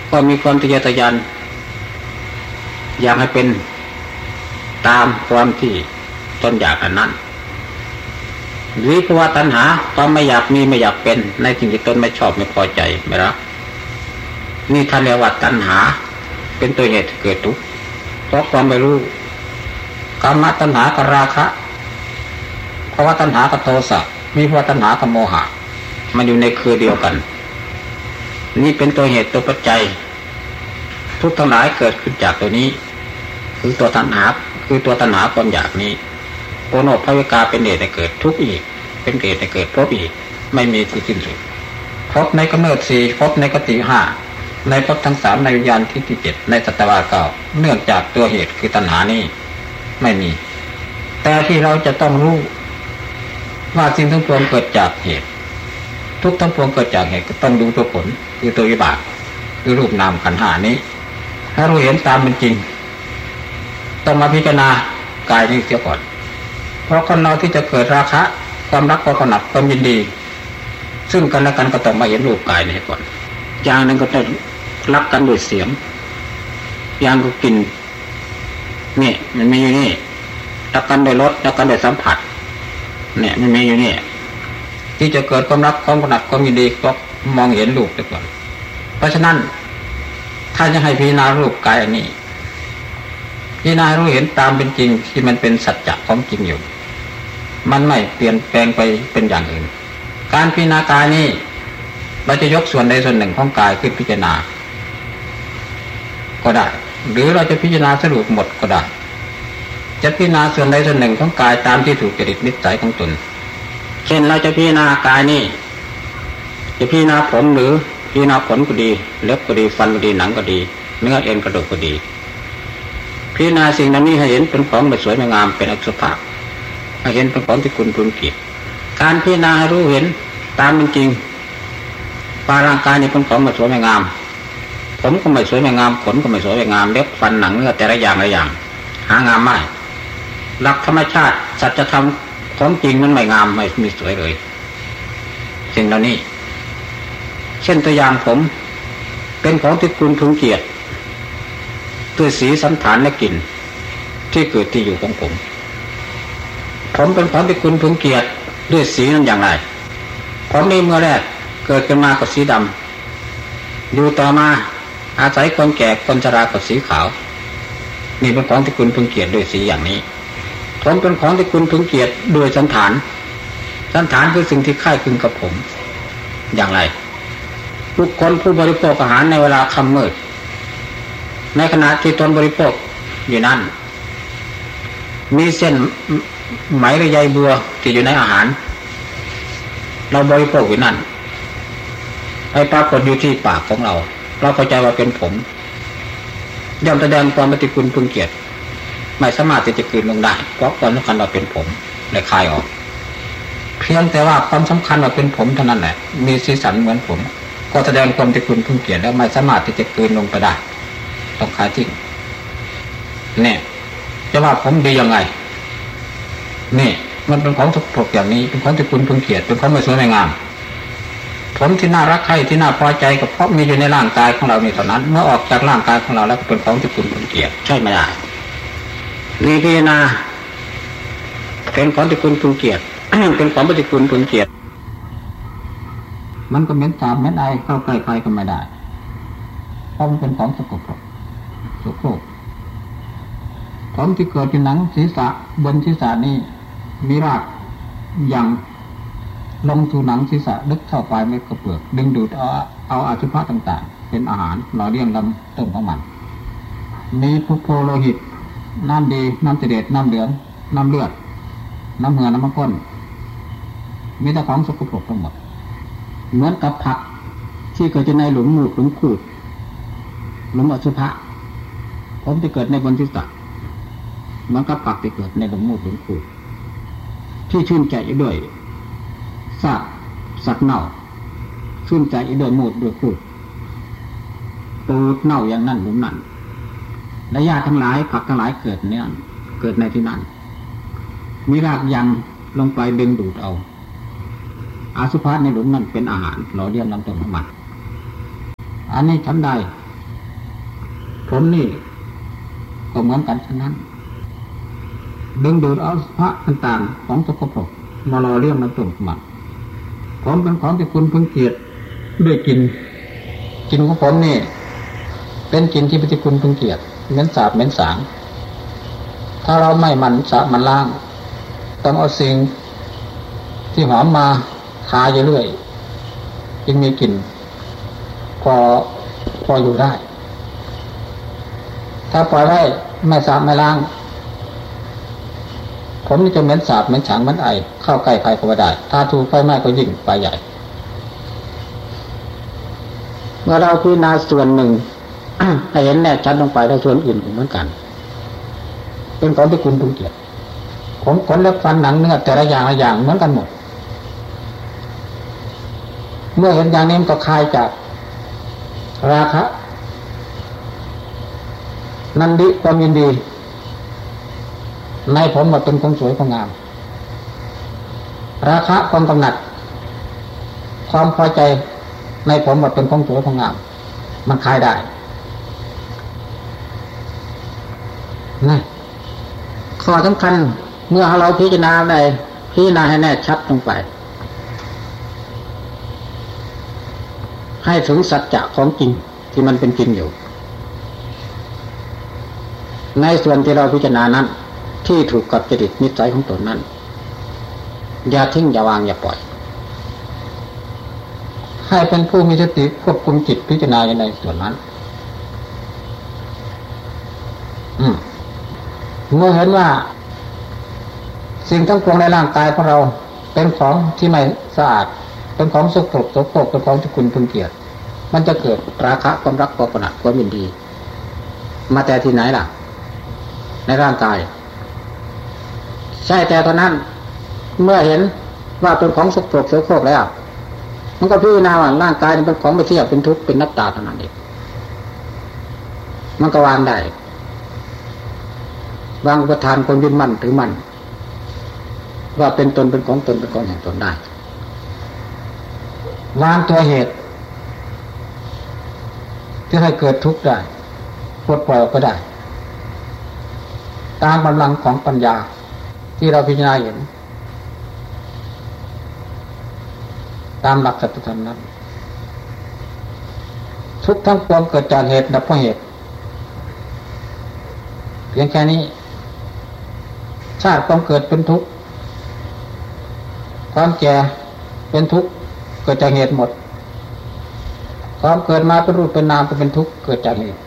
ก็มีความทะเยอทะยานอยากให้เป็นตามความที่ตนอยากอันนั้นหรือภาวะตัณหาความไม่อยากมีไม่อยากเป็นในสิ่งที่ตนไม่ชอบไม่พอใจไม่รักนี่ท่านเรียกว่าตัณหาเป็นตัวเหตุเกิดทุกข์เพราะความไม่รู้กามตัณหากับราคะภาวะตัณหากับโทสะมีภาวะตัณหากับโมหะมันอยู่ในคือเดียวกันนี่เป็นตัวเหตุตัวปัจจัยทุกทั้งหลายเกิดขึ้นจากตัวนี้คือตัวตัณหาคือตัวตัณหาความอยากนี้โอโนภวิกาเป็นเหตุให้เกิดทุกข์อีกเป็นเหตุให้เกิดภพอีกไม่มีที่สิ้นสุดภพในกำเนิดสี่ภพในกติห้าในภพทั้งสามในวิญญาณที่เจ็ดในสัตวาเก้าเนื่องจากตัวเหตุคือตัณหานี้ไม่มีแต่ที่เราจะต้องรู้ว่าสิ่งทั้งปวงเกิดจากเหตุทุกทั้งปวงเกิดจากเหตุก็ต้องดูตัวผลคือตัววิบากคือรูปนามขันธ์ห้านี้ถ้าเราเห็นตามเป็นจริงต้องมาพิจารณากายนี้เสียก่อนเพราะคนเราที่จะเกิดราคะความรักความกำหนัดความยินดีซึ่งกันและกันก็ต้องมาเห็นรูปกายนี้ก่อนอย่างหนึ่งก็ต้องรักกันด้วยเสียงอย่างก็กินนี่มันมีอยู่นี่รักกันด้วยรสรักกันด้วยสัมผัสเนี่ยมันมีอยู่นี่ที่จะเกิดความรักความกำหนัดความยินดีก็มองเห็นรูปไปก่อนเพราะฉะนั้นถ้าจะให้พิจารณารูปกายอันนี้พิจารณารู้เห็นตามเป็นจริงที่มันเป็นสัจจะของจริงอยู่มันไม่เปลี่ยนแปลงไปเป็นอย่างอื่นการพิจารณากายนี้เราจะยกส่วนใดส่วนหนึ่งของกายขึ้นพิจารณาก็ได้หรือเราจะพิจารณาสรุปหมดก็ได้จะพิจารณาส่วนใดส่วนหนึ่งของกายตามที่ถูกจริตนิสัยของตนเช่นเราจะพิจารณากายนี้จะพิจารณาผมหรือพิจารณาขนก็ดีเล็บก็ดีฟันก็ดีหนังก็ดีเนื้อเอ็นกระดูกก็ดีพิจารณาสิ่งนั้นนี้ให้เห็นเป็นของไม่สวยไม่งามเป็นอสุภะให้เห็นเป็นของที่คุณพึงเกลียดการพิจารณาให้รู้เห็นตามเป็นจริงว่าร่างกายนี้เป็นของไม่สวยไม่งามผมก็ไม่สวยไม่งามขนก็ไม่สวยไม่งามเล็บฟันหนังเนื้อแต่ละอย่างละอย่างหางามไม่หลักธรรมชาติสัจธรรมของจริงมันไม่งามไม่มีสวยเลยสิ่งเหล่านี้เช่นตัวอย่างผมเป็นของที่คุณพึงเกลียดด้วยสีสันฐานและกลิ่นที่เกิดที่อยู่ของผมเป็นของที่คุณพึงเกลียดด้วยสีนั้นอย่างไรผมนี้เมื่อแรกเกิดขึ้นมากับสีดำอยู่ต่อมาอาศัยคนแก่คนชรากับสีขาวนี่เป็นของที่คุณพึงเกลียดด้วยสีอย่างนี้ผมเป็นของที่คุณพึงเกลียดด้วยสันฐานคือสิ่งที่คล้ายคลึงกับผมอย่างไรบุคคลผู้บริโภคอาหารในเวลาค่ำมืดในขณะที่ตนบริโภคอยู่นั้นมีเส้นไหมหรือใยบัวที่อยู่ในอาหารเราบริโภคอยู่นั้นให้ปรากฏอยู่ที่ปากของเราเข้าใจว่าเป็นผมย่อมแสดงความปฏิกูลพึงเกลียดไม่สามารถที่จะกลืนลงได้เพราะความสำคัญว่าเป็นผมและคายออกเพียงแต่ว่าความสำคัญว่าเป็นผมเท่านั้นแหละมีสีสันเหมือนผมก็แสดงความปฏิกูลพึงเกลียดแล้วไม่สามารถที่จะกลืนลงไปได้ต้องคายทิ้งเนี่ยจะว่าผมดียังไงนี่มันเป็นของสกปรกอย่างนี้เป็นของที่คุณพึงเกลียดเป็นของไม่สวยไม่งามผมที่น่ารักใคร่ที่น่าพอใจก็เพราะมีอยู่ในร่างกายของเรานี่เท่านั้นเมื่อออกจากร่างกายของเราแล้วก็เป็นของที่คุณพึงเกลียดใช่ไหมล่ะนี่พิจารณาเป็นของที่คุณพึงเกลียด เป็นของที่คุณพึงเกลียดมันก็เหม็นสาบเหม็นไอเข้าใกล้ใครก็ไม่ได้เพราะมันเป็นของสกปรกโสโครกผมที่เกิดอยู่หนังศีรษะบนศีรษะนี้มีรากอย่างลงสู่หนังศีรษะลึกเข้าไปเม็ดกระเปลือกดึงดูดเอาอสุภะต่างๆเป็นอาหารหล่อเลี้ยงลำต้นของมันมีพุโพโลหิตน้ำดีน้ำเสด็จน้ำเหลืองน้ำเลือดน้ำเหงื่อน้ำมันข้นมีแต่ของสกปรกทั้งหมดเหมือนกับผักที่เกิดในหลุมมูดหลุมขูดหลุมอสุภะผมที่เกิดในบนศีรษะเหมือนกับผักที่เกิดในหลุมมูดหลุมขูดที่ชื่นใจด้วยซากสัตว์เน่าชื่นใจด้วยมูดด้วยขูดตูดเน่าอย่างนั้นหลุมนั้นและหญ้าทั้งหลายผักทั้งหลายเกิดเนี่ยเกิดในที่นั้นมีรากยังลงไปดึงดูดเอาอสุภะในหลุมนั้นเป็นอาหารหล่อเลี้ยงลำต้นของมันอันนี้ฉันใดผลนี่ก็เหมือนกันฉะนั้นดึงดูดเอาพระต่างๆของสกปรกมาหล่อเลี้ยงน้ำต้นหมักผมเป็นของที่คุณพึงเกลียดด้วยกินของผมนี่เป็นกินที่พิจิคุณพึงเกลียดเหม็นสาบเหม็นสางถ้าเราไม่มันสะมันล้างต้องเอาสิ่งที่หอมมาทาอยู่เรื่อยจึงมีกลิ่นพออยู่ได้ถ้าปล่อยไว้ไม่สะไม่ล้างผมนี่จะเหม็นสาบเหม็นฉางเหม็นไอเข้าใกล้ใครก็ไม่ได้ถ้าถูกไฟไหม้ก็ยิ่งไปใหญ่เมื่อเราพิจารณาส่วนหนึ่ง ให้เห็นแน่ชัดลงไปแล้วส่วนอื่นเหมือนกันเป็นของที่คุณพึงเกลียดผมขนเล็บฟันหนังเนื้อแต่ละอย่างเหมือนกันหมดเมื่อเห็นอย่างนี้มันก็คลายจากราคะนันดิความยินดีในผมหมดเป็นของสวยของงามราคะความกำหนัดความพอใจในผมหมดเป็นของสวยของงามมันคลายได้นี่ข้อสำคัญเมื่อเราพิจารณาได้พิจารณาให้แน่ชัดลงไปให้ถึงสัจจะของจริงที่มันเป็นจริงอยู่ในส่วนที่เราพิจารณานั้นที่ถูกกับจริตนิสัยของตนนั้นอย่าทิ้งอย่าวางอย่าปล่อยให้เป็นผู้มีสติควบคุมจิตพิจารณาในส่วนนั้นเมื่อเห็นว่าสิ่งทั้งปวงในร่างกายของเราเป็นของที่ไม่สะอาดเป็นของสกปรกเป็นของที่คุณพึงเกลียดมันจะเกิดราคะความรักความกำหนัดความยินดีมาแต่ที่ไหนล่ะในร่างกายใช่แต่ตอนนั้นเมื่อเห็นว่าเป็นของสกปรกโสโครกแล้วมันก็พิจารณาว่าร่างกายเป็นของไม่เที่ยงเป็นทุกข์เป็นนัตตาเท่านั้นเองมันก็วางได้วางอุปทานความยึดมั่นถือมั่นว่าเป็นตนเป็นของตนเป็นของแห่งตนได้วางตัวเหตุที่ให้เกิดทุกข์ได้ปลดปล่อยออกก็ได้ตามกำลังของปัญญาที่เราพิจารณาเห็นตามหลักสัจธรรมนั้นทุกข์ทั้งปวงเกิดจากเหตุดับเพราะเหตุเพียงแค่นี้ชาติความเกิดเป็นทุกข์ความแก่เป็นทุกข์เกิดจากเหตุหมดความเกิดมาเป็นรูปเป็นนามก็เป็นทุกข์เกิดจากเหตุ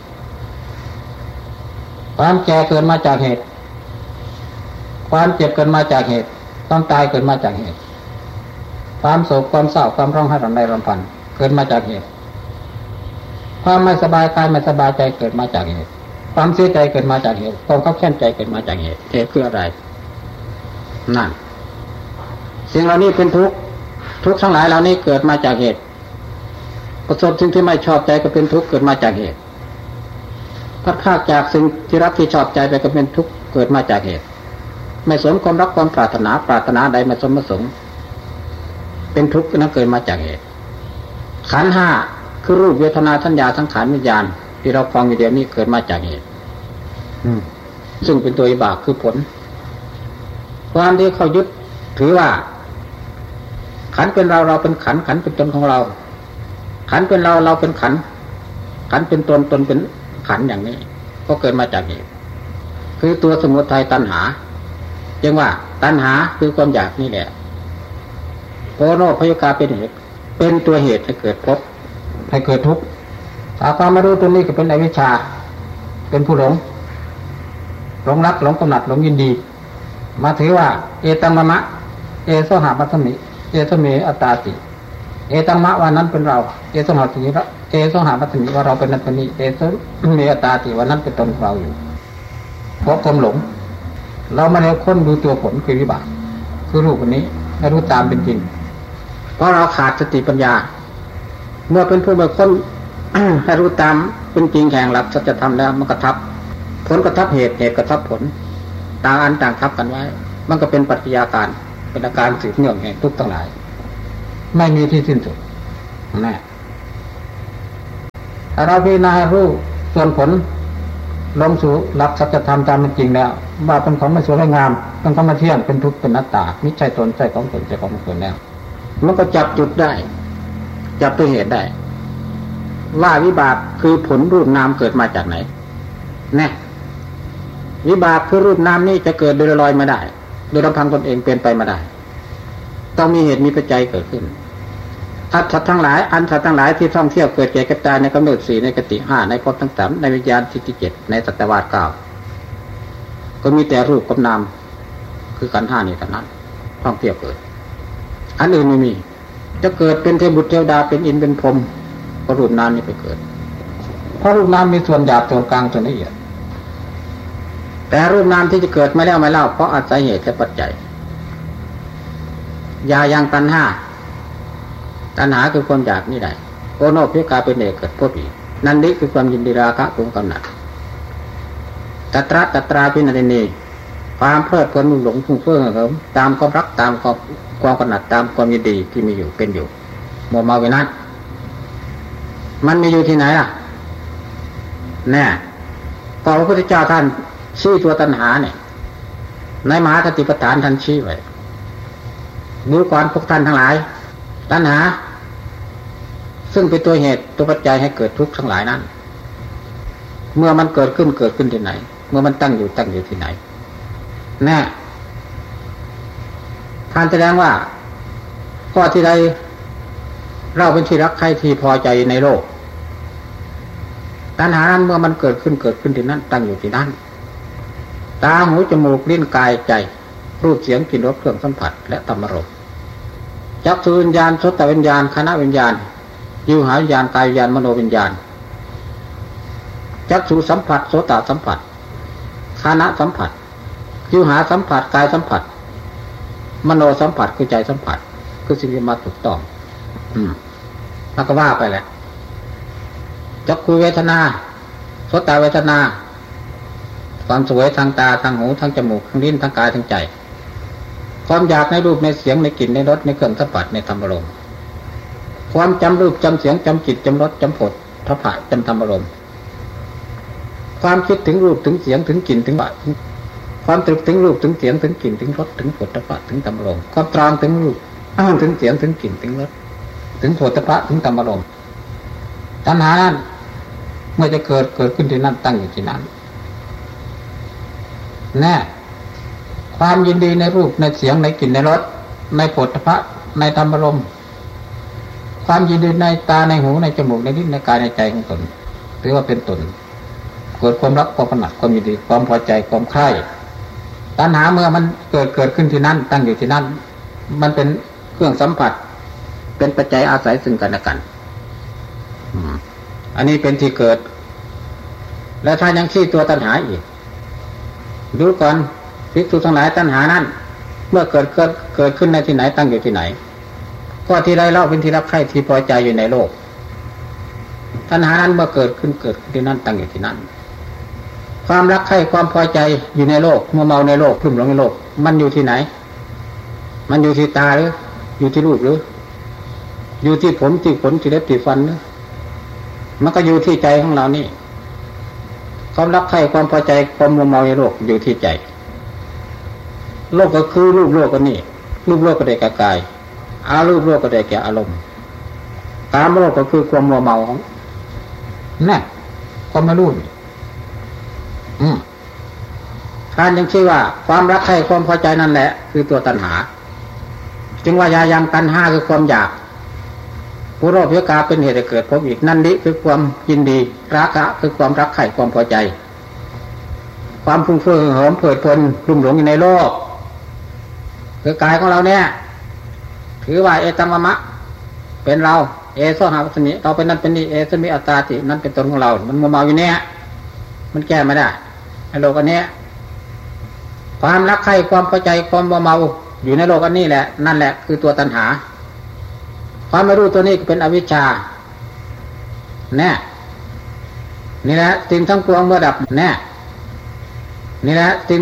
ความแก่เกิดมาจากเหตุความเจ็บเกิดมาจากเหตุความตายเกิดมาจากเหตุความโศกความเศร้าความร้องไห้รำไรรำพันเกิดมาจากเหตุความไม่สบายกายไม่สบายใจเกิดมาจากเหตุความเสียใจเกิดมาจากเหตุความขับแค้นใจเกิดมาจากเหตุคืออะไรนั่นสิ่งเหล่านี้เป็นทุกข์ทั้งหลายเหล่านี้เกิดมาจากเหตุประสบสิ่งที่ไม่ชอบใจก็เป็นทุกข์เกิดมาจากเหตุพัดพรากจากสิ่งที่รักที่ชอบใจไปก็เป็นทุกข์เกิดมาจากเหตุไม่สมความรักความปรารถนาใดไม่สมประสงค์เป็นทุกข์นั้นเกิดมาจากเหตุขันธ์ห้าคือรูปเวทนาสัญญาสังขารวิญญาณที่เราฟังอยู่เดี๋ยวนี้เกิดมาจากเหตุซึ่งเป็นตัววิบากคือผลความที่เขายึดถือว่าขันธ์เป็นเราเป็นขันธ์เป็นตนของเราขันธ์เป็นเราเป็นขันธ์เป็นตนเป็นขันธ์อย่างนี้ก็เกิดมาจากเหตุคือตัวสมุทัยตัณหายังว่าตัณหาคือความอยากนี่แหละโพโนพยกาเป็นเหตุเป็นตัวเหตุให้เกิดภพให้เกิดทุกข์ถ้าความไม่รู้ตัวนี้ก็เป็นอวิชชาเป็นผู้หลงรักหลงกำหนัดหลงยินดีมาถือว่าเอตัมมะเอโสหะมัสมิเอสเมอัตตาติเอตัมมะว่านั้นเป็นเราเอโสหะติระเอโสหะมัสมิว่าเราเป็นนั้นเป็นนี้เอสเมอัตตาติว่านั้นเป็นตนเราอยู่เพราะความหลงเราไม่ได้ค้นดูตัวผลคือวิบากคือรูปนี้ไม่รู้ตามเป็นจริงเพราะเราขาดสติปัญญาเมื่อเป็นผู้ไม่ค้น ให้รู้ตามเป็นจริงแห่งหลักสัจธรรมแล้วมันกระทับผลกระทับเหตุกระทับผลต่างอันต่างทับกันไว้มันก็เป็นปัจจัยการเป็นอาการสืบเนื่องแห่งทุกข์ทั้งหลายไม่มีที่สิ้นสุดแน่ถ้าเราพิจารณารู้ส่วนผลลงสู่หลักสัจธรรมตามเป็นจริงแล้วว่าเป็นของไม่สวยงามเป็นของไม่เที่ยงเป็นทุกข์เป็นอนัตตาไม่ใช่ตนใช่ของตนใช่ของตนแล้วมันก็จับจุดได้จับตัวเหตุได้ว่าวิบากคือผลรูปนามเกิดมาจากไหนแน่วิบากคือรูปนามนี่จะเกิดโดยลอยไม่ได้โดยลำพังตนเองเป็นไปไม่ได้ต้องมีเหตุมีปัจจัยเกิดขึ้นอัตถัดทั้งหลายอันถัดทั้งหลายที่ท่องเที่ยวเกิดแก่กระจายในกำเนิด4ในกติ5ในภพทั้ง3ในวิญญาณที่7ในสัตวาส9ก็มีแต่รูปกับนามคือขันธ์5นี่เท่านั้นท่องเที่ยวเกิดอันอื่นไม่มีจะเกิดเป็นเทพบุตรเทวดาเป็นอินทร์เป็นพรหมก็รูปนามนี่ไปเกิดเพราะรูปนามมีส่วนหยาบส่วนกลางส่วนละเอียดแต่รูปนามที่จะเกิดไม่แล้วไม่เล่าเพราะอาศัยเหตุและปัจจัยยายังตัณหาคือความอยากนี่ได้โอโนภิกาเป็นเอกเกิดพบอีกนันดิคือความยินดีราคะความกำหนัดตัตราพินันนีความเพลิดเพลินหลงฟุ้งเฟ้อเหิมตามความรักตามความกำหนัดตามความยินดีที่มีอยู่เป็นอยู่โมเมาเวนัสมันมีอยู่ที่ไหนล่ะแน่พระพุทธเจ้าท่านชี้ตัวตัณหาเนี่ยในมหาสติปัฏฐานท่านชี้ไว้ดูก่อนพวกท่านทั้งหลายตัณหาซึ่งเป็นตัวเหตุตัวปัจจัยให้เกิดทุกข์ทั้งหลายนั้นเมื่อมันเกิดขึ้นที่ไหนเมื่อมันตั้งอยู่ที่ไหนแน่ท่านแสดงว่าข้อที่ใดเราเป็นที่รักใครที่พอใจในโลกตัณหานั้นเมื่อมันเกิดขึ้นที่นั้นตั้งอยู่ที่นั้นตาหูจมูกลิ้นกายใจรูปเสียงกลิ่นรสเครื่องสัมผัสและธรรมารมณ์จักษุวิญญาณโสตวิญญาณคณะวิญญาณยิวหาวิญญาณกายวิญญาณมโนวิญญาณจักษุสัมผัสโสตสัมผัสคณะสัมผัสยิวหาสัมผัสกายสัมผัสมโนสัมผัสคือใจสัมผัสคือสิ่งที่มาถูกต้องแล้วก็ว่าไปแหละจักขุเวทนาโสตเวทนาความสวยทางตาทางหูทางจมูกทางลิ้นทางกายทางใจความอยากในรูปในเสียงในกลิ่นในรสในเครื่องสัมผัสในธรรมารมณ์ความจำรูปจำเสียงจำกลิ่นจำรสจำผลทพะจำธรรมารมณ์ความคิดถึงรูปถึงเสียงถึงกลิ่นถึงรสความตรึกถึงรูปถึงเสียงถึงกลิ่นถึงรสถึงผลทพะถึงธรรมารมณ์ความตรองถึงรูปถึงเสียงถึงกลิ่นถึงรสถึงผลทพะถึงธรรมารมณ์ตัณหานั้นเมื่อจะเกิดขึ้นที่นั่นตั้งอยู่ที่นั่นแน่ความยินดีในรูปในเสียงในกลิ่นในรสในโผฏฐัพพะในธรรมารมณ์ความยินดีในตาในหูในจมูกในลิ้นในกายในใจของตนถือว่าเป็นตนเกิดความรักความกำหนัดความยินดีความพอใจความใคร่ตัณหาเมื่อมันเกิดขึ้นที่นั่นตั้งอยู่ที่นั่นมันเป็นเครื่องสัมผัสเป็นปัจจัยอาศัยซึ่งกันและกันอันนี้เป็นที่เกิดแล้วถ้ายังชี้ตัวตัณหาอีกดูก่อนภิกษุทั้งหลายตัณหานั้นเมื่อเกิดขึ้นในที่ไหนตั้งอยู่ที่ไหนก็ที่ใดเล่าเป็นที่รักใคร่ที่พอใจอยู่ในโลกตัณหานั้นเมื่อเกิดขึ้นที่นั่นตั้งอยู่ที่นั่นความรักใคร่ความพอใจอยู่ในโลกมัวเมาในโลกคลุ่มหลงในโลกมันอยู่ที่ไหนมันอยู่ที่ตาหรืออยู่ที่รูปหรืออยู่ที่ผมที่ขนที่เล็บที่ฟันหรือมันก็อยู่ที่ใจของเรานี่ความรักใคร่ความพอใจความมัวเมาในโลกอยู่ที่ใจโลกก็คือรูปโลกก็นี่รูปโลกก็ได้แก่กายอารูปโลกก็ได้แก่อารมณ์กามโลกก็คือความมัวเมาของนั่นความไม่รู้ท่านยังชื่อว่าความรักใคร่ความพอใจนั่นแหละคือตัวตัณหาจึงว่ายายังตัณหาคือความอยากผู้โลภภิกาเป็นเหตุให้เกิดพบอีกนั่นดิคือความยินดีราคะคือความรักใคร่ความพอใจความฟุ้งเฟ้อเหิมเพลิดเพลินลุ่มหลงอยู่ในโลกคือกายของเราเนี่ยถือว่าเอตัมมะเป็นเราเอโซหาวัสมิเราเป็นนั่นเป็นนี่เอสมิอัตตาตินั่นเป็นตนของเรามันมัวเมาอยู่เนี่ยมันแก้ไม่ได้ในโลกอันนี้ความรักใคร่ความพอใจความมัวเมาอยู่ในโลกอันนี้แหละนั่นแหละคือตัวตัณหาความไม่รู้ตัวนี้เป็นอวิชชาแน่นี่แหละสิ่งทั้งปวงเมื่อดับแน่นี่แหละสิ่ง